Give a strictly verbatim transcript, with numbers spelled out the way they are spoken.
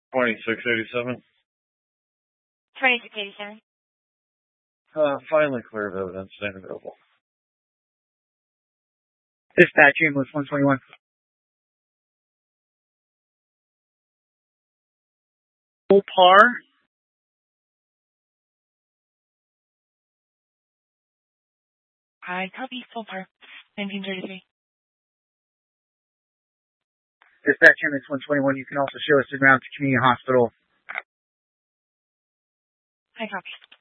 twenty-six eighty-seven. twenty-six eighty-seven. Uh, finally clear of evidence, stand available. Dispatch ambulance one twenty-one. Full par. I copy. Full par. nineteen thirty-three. Dispatch ambulance one twenty-one. You can also show us around to community hospital. I copy.